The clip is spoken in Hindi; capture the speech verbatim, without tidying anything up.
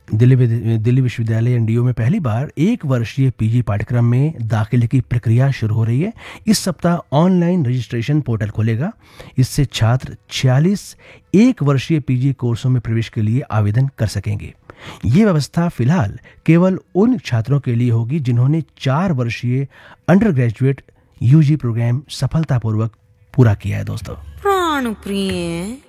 दिल्ली विद- दिल्ली विश्वविद्यालय एनडीओ में पहली बार एक वर्षीय पीजी पाठ्यक्रम में दाखिले की प्रक्रिया शुरू हो रही है। इस सप्ताह ऑनलाइन रजिस्ट्रेशन पोर्टल खुलेगा। इससे छात्र छियालीस एक वर्षीय पीजी कोर्सों में प्रवेश के लिए आवेदन कर सकेंगे। ये व्यवस्था फिलहाल केवल उन छात्रों के लिए होगी जिन्होंने चार वर्षीय अंडर ग्रेजुएट यूजी प्रोग्राम सफलतापूर्वक पूरा किया है। दोस्तों, प्राण प्रिय